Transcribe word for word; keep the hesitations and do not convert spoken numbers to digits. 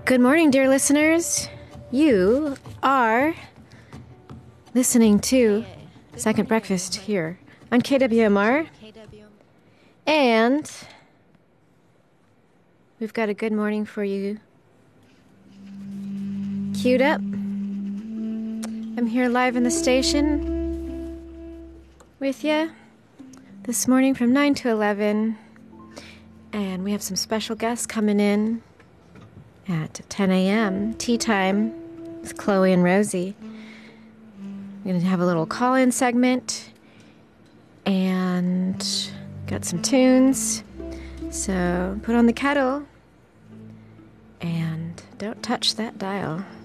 Good morning, dear listeners. You are listening to Second Breakfast here on K W M R. And we've got a good morning for you queued up. I'm here live in the station with you this morning from nine to eleven. And we have some special guests coming in at ten a.m. tea time with Chloe and Rosie. We're going to have a little call-in segment and got some tunes. So put on the kettle and don't touch that dial.